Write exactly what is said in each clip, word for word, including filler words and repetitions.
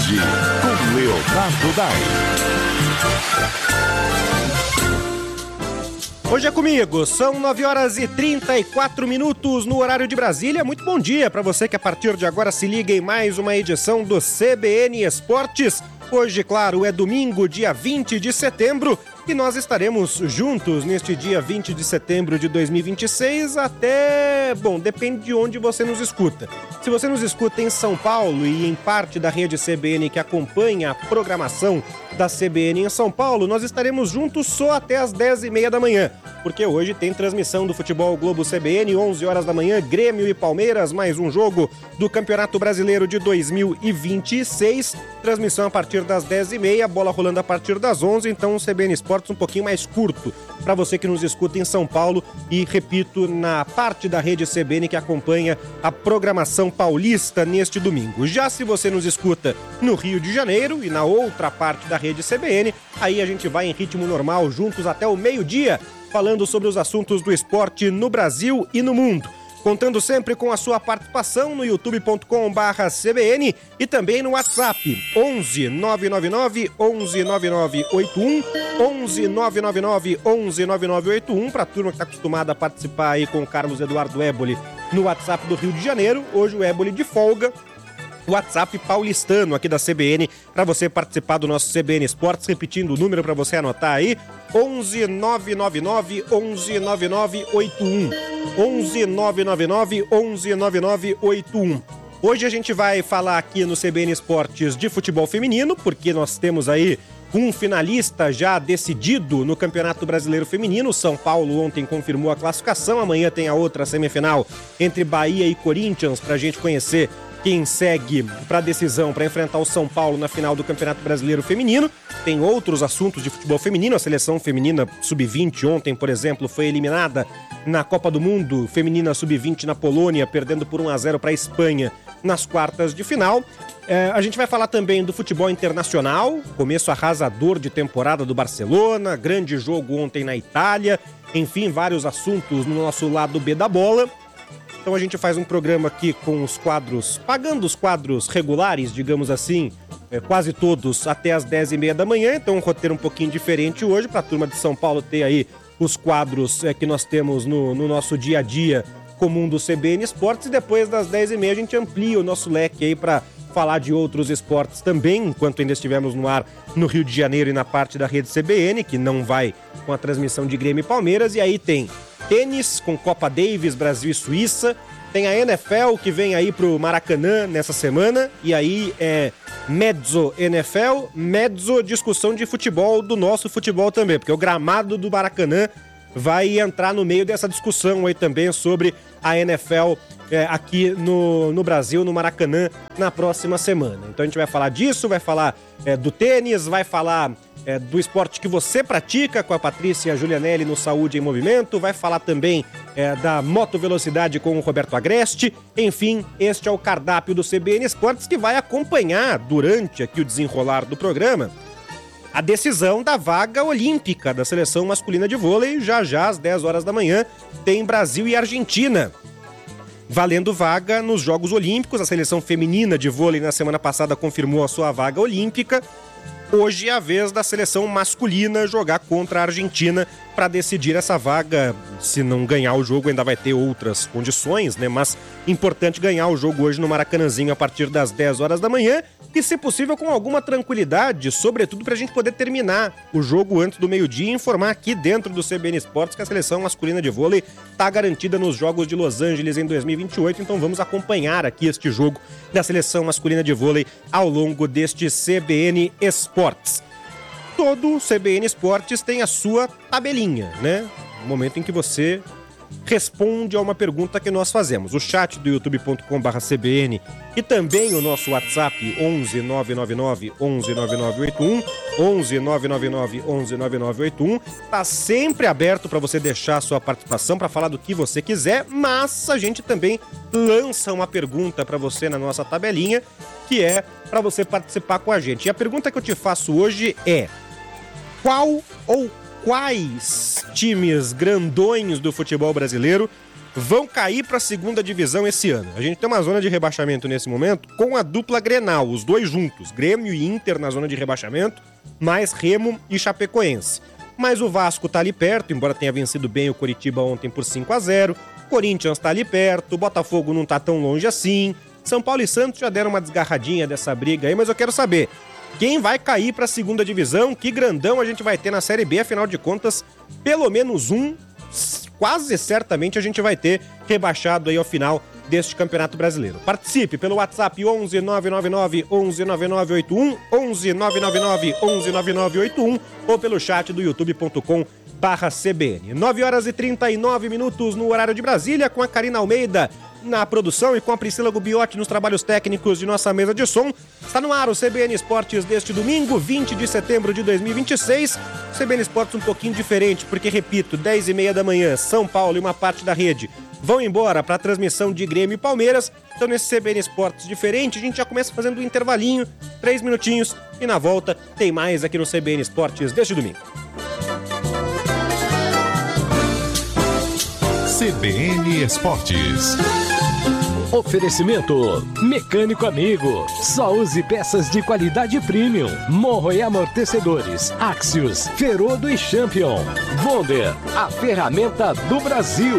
Tarde, com Leonardo Dai. Hoje é comigo, são nove horas e trinta e quatro minutos no horário de Brasília. Muito bom dia para você que a partir de agora se liga em mais uma edição do C B N Esportes. Hoje, claro, é domingo, dia vinte de setembro, e nós estaremos juntos neste dia vinte de setembro de dois mil e vinte e seis até... Bom, depende de onde você nos escuta. Se você nos escuta em São Paulo e em parte da rede C B N que acompanha a programação da C B N em São Paulo, nós estaremos juntos só até as dez e meia da manhã, porque hoje tem transmissão do Futebol Globo C B N, onze horas da manhã, Grêmio e Palmeiras, mais um jogo do Campeonato Brasileiro de dois mil e vinte e seis, transmissão a partir das dez e meia, bola rolando a partir das onze, então o C B N Esportes um pouquinho mais curto para você que nos escuta em São Paulo e, repito, na parte da rede C B N que acompanha a programação paulista neste domingo. Já se você nos escuta no Rio de Janeiro e na outra parte da rede C B N, aí a gente vai em ritmo normal, juntos até o meio-dia, falando sobre os assuntos do esporte no Brasil e no mundo. Contando sempre com a sua participação no youtube ponto com barra C B N e também no WhatsApp onze nove nove nove onze nove nove oito um, onze nove nove nove onze nove nove oito um, para a turma que está acostumada a participar aí com o Carlos Eduardo Éboli no WhatsApp do Rio de Janeiro. Hoje o Éboli de folga. WhatsApp paulistano aqui da C B N para você participar do nosso C B N Esportes, repetindo o número para você anotar aí, onze nove nove nove onze nove nove oito um, onze nove nove nove onze nove nove oito um. Hoje a gente vai falar aqui no C B N Esportes de futebol feminino, porque nós temos aí um finalista já decidido no Campeonato Brasileiro Feminino. São Paulo ontem confirmou a classificação, amanhã tem a outra semifinal entre Bahia e Corinthians para a gente conhecer quem segue para a decisão para enfrentar o São Paulo na final do Campeonato Brasileiro Feminino. Tem outros assuntos de futebol feminino. A seleção feminina sub vinte ontem, por exemplo, foi eliminada na Copa do Mundo feminina sub vinte na Polônia, perdendo por um a zero para a Espanha nas quartas de final. É, a gente vai falar também do futebol internacional, começo arrasador de temporada do Barcelona, grande jogo ontem na Itália, enfim, vários assuntos no nosso lado B da bola. Então a gente faz um programa aqui com os quadros, pagando os quadros regulares, digamos assim, é, quase todos até as dez e meia da manhã. Então um roteiro um pouquinho diferente hoje, para a turma de São Paulo ter aí os quadros é, que nós temos no, no nosso dia a dia comum do C B N Esportes. E depois das dez e meia a gente amplia o nosso leque aí para falar de outros esportes também, enquanto ainda estivermos no ar no Rio de Janeiro e na parte da rede C B N, que não vai com a transmissão de Grêmio e Palmeiras. E aí tem tênis com Copa Davis, Brasil e Suíça. Tem a N F L que vem aí pro Maracanã nessa semana. E aí é mezzo N F L, mezzo discussão de futebol, do nosso futebol também, porque o gramado do Maracanã vai entrar no meio dessa discussão aí também sobre a N F L é, aqui no, no Brasil, no Maracanã, na próxima semana. Então a gente vai falar disso, vai falar é, do tênis, vai falar é, do esporte que você pratica com a Patrícia Julianelli no Saúde em Movimento, vai falar também é, da motovelocidade com o Roberto Agreste. Enfim, este é o cardápio do C B N Esportes, que vai acompanhar durante aqui o desenrolar do programa a decisão da vaga olímpica da seleção masculina de vôlei. Já já às dez horas da manhã tem Brasil e Argentina valendo vaga nos Jogos Olímpicos. A seleção feminina de vôlei na semana passada confirmou a sua vaga olímpica. Hoje é a vez da seleção masculina jogar contra a Argentina para decidir essa vaga. Se não ganhar o jogo, ainda vai ter outras condições, né? Mas importante ganhar o jogo hoje no Maracanãzinho a partir das dez horas da manhã. E, se possível, com alguma tranquilidade, sobretudo para a gente poder terminar o jogo antes do meio-dia e informar aqui dentro do C B N Esportes que a seleção masculina de vôlei está garantida nos Jogos de Los Angeles em dois mil e vinte e oito. Então vamos acompanhar aqui este jogo da seleção masculina de vôlei ao longo deste C B N Esportes. Todo C B N Esportes tem a sua tabelinha, né? No momento em que você responde a uma pergunta que nós fazemos. O chat do youtube ponto com barra C B N e também o nosso WhatsApp onze nove nove nove onze nove nove oito um, onze nove nove nove onze nove nove oito um, tá sempre aberto para você deixar a sua participação, para falar do que você quiser, mas a gente também lança uma pergunta para você na nossa tabelinha, que é para você participar com a gente. E a pergunta que eu te faço hoje é: qual ou quais times grandões do futebol brasileiro vão cair para a segunda divisão esse ano. A gente tem uma zona de rebaixamento nesse momento com a dupla Grenal, os dois juntos, Grêmio e Inter na zona de rebaixamento, mais Remo e Chapecoense. Mas o Vasco tá ali perto, embora tenha vencido bem o Coritiba ontem por cinco a zero, Corinthians tá ali perto, o Botafogo não tá tão longe assim, São Paulo e Santos já deram uma desgarradinha dessa briga aí, mas eu quero saber, quem vai cair para a segunda divisão, que grandão a gente vai ter na Série B, afinal de contas, pelo menos um, quase certamente a gente vai ter rebaixado aí ao final deste Campeonato Brasileiro. Participe pelo WhatsApp onze nove nove nove onze nove nove oito um, onze nove nove nove onze nove nove oito um ou pelo chat do youtube ponto com barra C B N. nove horas e trinta e nove minutos no horário de Brasília, com a Karina Almeida na produção e com a Priscila Gubiotti nos trabalhos técnicos de nossa mesa de som. Está no ar o C B N Esportes deste domingo, vinte de setembro de dois mil e vinte e seis. C B N Esportes um pouquinho diferente, porque, repito, dez e meia da manhã, São Paulo e uma parte da rede vão embora para a transmissão de Grêmio e Palmeiras. Então, nesse C B N Esportes diferente, a gente já começa fazendo um intervalinho, três minutinhos, e na volta tem mais aqui no C B N Esportes deste domingo. C B N Esportes. Oferecimento Mecânico Amigo. Só use peças de qualidade premium. Morro e amortecedores. Axios, Ferodo e Champion. Wonder, a ferramenta do Brasil.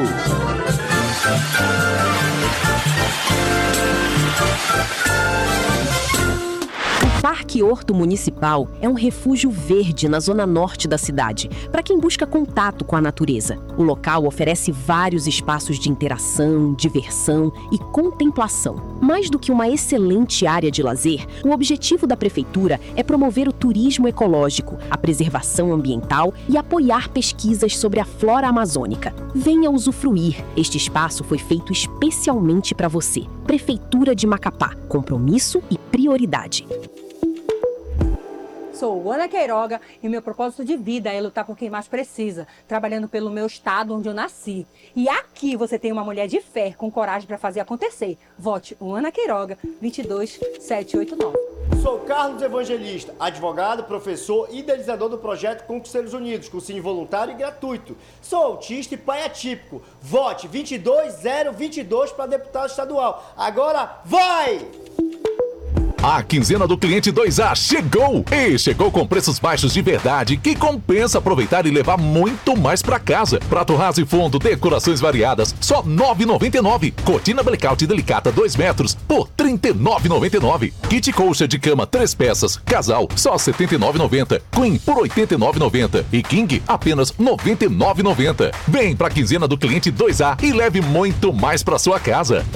O Parque Horto Municipal é um refúgio verde na zona norte da cidade, para quem busca contato com a natureza. O local oferece vários espaços de interação, diversão e contemplação. Mais do que uma excelente área de lazer, o objetivo da Prefeitura é promover o turismo ecológico, a preservação ambiental e apoiar pesquisas sobre a flora amazônica. Venha usufruir. Este espaço foi feito especialmente para você. Prefeitura de Macapá. Compromisso e prioridade. Sou Ana Queiroga e meu propósito de vida é lutar por quem mais precisa, trabalhando pelo meu estado onde eu nasci. E aqui você tem uma mulher de fé, com coragem para fazer acontecer. Vote o Ana Queiroga, vinte e dois sete oito nove. Sou Carlos Evangelista, advogado, professor e idealizador do projeto Conquisteiros Unidos, cursinho voluntário e gratuito. Sou autista e pai atípico. Vote vinte e dois zero vinte e dois para deputado estadual. Agora vai! A quinzena do cliente dois A chegou! E chegou com preços baixos de verdade que compensa aproveitar e levar muito mais pra casa. Prato raso e fundo, decorações variadas, só nove reais e noventa e nove centavos. Cortina blackout delicata dois metros por trinta e nove reais e noventa e nove centavos. Kit colcha de cama três peças, casal, só setenta e nove reais e noventa centavos. Queen por oitenta e nove reais e noventa centavos. E King apenas noventa e nove reais e noventa centavos. Vem pra quinzena do cliente dois A e leve muito mais pra sua casa.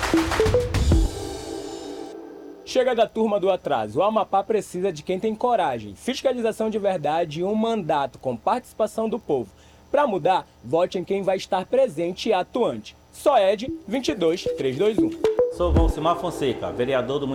Chega da turma do atraso. O Amapá precisa de quem tem coragem, fiscalização de verdade e um mandato com participação do povo. Para mudar, vote em quem vai estar presente e atuante. Só Ed, vinte e dois três dois um. Sou Valcimar Fonseca, vereador do